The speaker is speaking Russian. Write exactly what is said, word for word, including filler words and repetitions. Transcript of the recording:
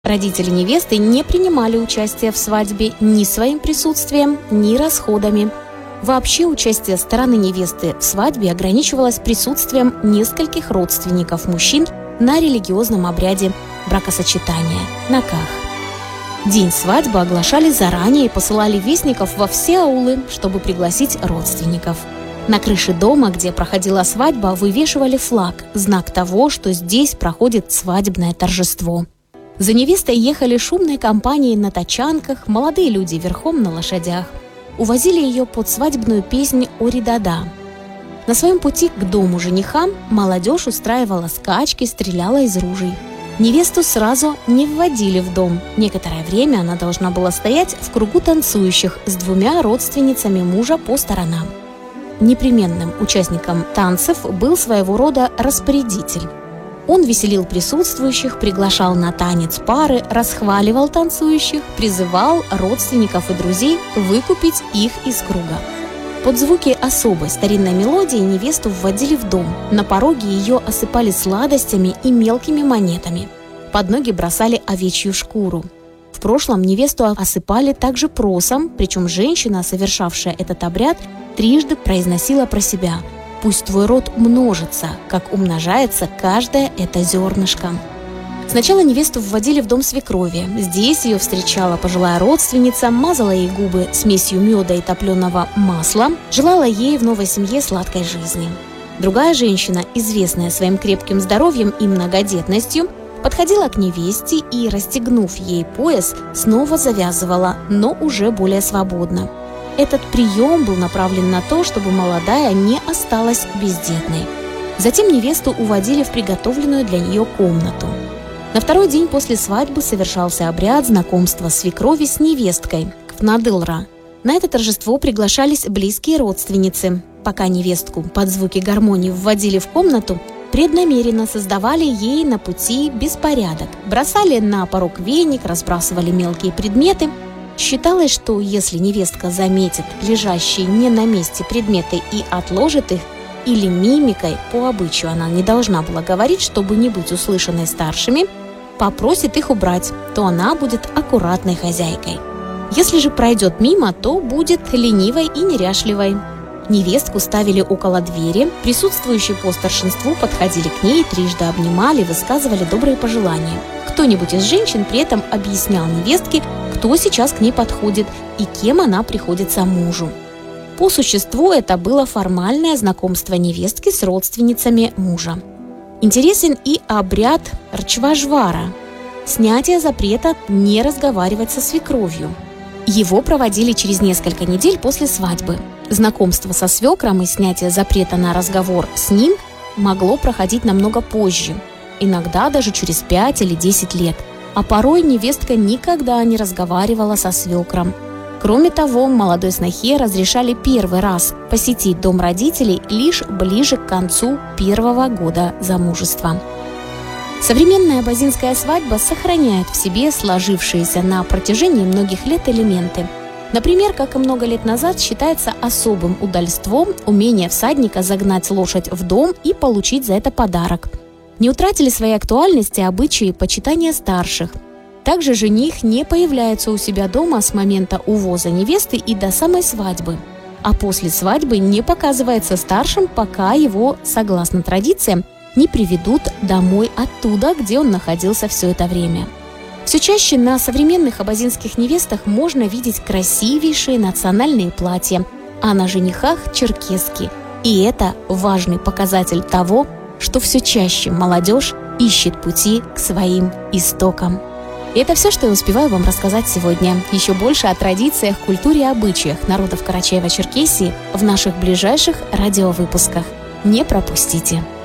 Родители невесты не принимали участие в свадьбе ни своим присутствием, ни расходами. Вообще участие стороны невесты в свадьбе ограничивалось присутствием нескольких родственников мужчин на религиозном обряде бракосочетания – наках. День свадьбы оглашали заранее и посылали вестников во все аулы, чтобы пригласить родственников. На крыше дома, где проходила свадьба, вывешивали флаг – знак того, что здесь проходит свадебное торжество. За невестой ехали шумной компанией на тачанках, молодые люди верхом на лошадях. Увозили ее под свадебную песнь «Ори-да-да». На своем пути к дому жениха молодежь устраивала скачки, стреляла из ружей. Невесту сразу не вводили в дом. Некоторое время она должна была стоять в кругу танцующих с двумя родственницами мужа по сторонам. Непременным участником танцев был своего рода распорядитель. Он веселил присутствующих, приглашал на танец пары, расхваливал танцующих, призывал родственников и друзей выкупить их из круга. Под звуки особой старинной мелодии невесту вводили в дом. На пороге ее осыпали сладостями и мелкими монетами. Под ноги бросали овечью шкуру. В прошлом невесту осыпали также просом, причем женщина, совершавшая этот обряд, трижды произносила про себя: «Пусть твой род множится, как умножается каждое это зернышко». Сначала невесту вводили в дом свекрови. Здесь ее встречала пожилая родственница, мазала ей губы смесью меда и топленого масла, желала ей в новой семье сладкой жизни. Другая женщина, известная своим крепким здоровьем и многодетностью, подходила к невесте и, расстегнув ей пояс, снова завязывала, но уже более свободно. Этот прием был направлен на то, чтобы молодая не осталась бездетной. Затем невесту уводили в приготовленную для нее комнату. На второй день после свадьбы совершался обряд знакомства свекрови с невесткой – квнадылра. На это торжество приглашались близкие родственницы. Пока невестку под звуки гармонии вводили в комнату, преднамеренно создавали ей на пути беспорядок, бросали на порог веник, разбрасывали мелкие предметы. Считалось, что если невестка заметит лежащие не на месте предметы и отложит их, или мимикой, по обычаю она не должна была говорить, чтобы не быть услышанной старшими, попросит их убрать, то она будет аккуратной хозяйкой. Если же пройдет мимо, то будет ленивой и неряшливой. Невестку ставили около двери, присутствующие по старшинству подходили к ней, трижды обнимали, высказывали добрые пожелания. Кто-нибудь из женщин при этом объяснял невестке, кто сейчас к ней подходит и кем она приходится мужу. По существу это было формальное знакомство невестки с родственницами мужа. Интересен и обряд рчважвара – снятие запрета не разговаривать со свекровью. Его проводили через несколько недель после свадьбы. Знакомство со свекром и снятие запрета на разговор с ним могло проходить намного позже, иногда даже через пять или десять лет, а порой невестка никогда не разговаривала со свекром. Кроме того, молодой снохе разрешали первый раз посетить дом родителей лишь ближе к концу первого года замужества. Современная абазинская свадьба сохраняет в себе сложившиеся на протяжении многих лет элементы. Например, как и много лет назад, считается особым удальством умение всадника загнать лошадь в дом и получить за это подарок. Не утратили своей актуальности обычаи почитания старших. Также жених не появляется у себя дома с момента увоза невесты и до самой свадьбы, а после свадьбы не показывается старшим, пока его, согласно традициям, не приведут домой оттуда, где он находился все это время. Все чаще на современных абазинских невестах можно видеть красивейшие национальные платья, а на женихах – черкески. И это важный показатель того, что все чаще молодежь ищет пути к своим истокам. И это все, что я успеваю вам рассказать сегодня. Еще больше о традициях, культуре и обычаях народов Карачаево-Черкесии в наших ближайших радиовыпусках. Не пропустите!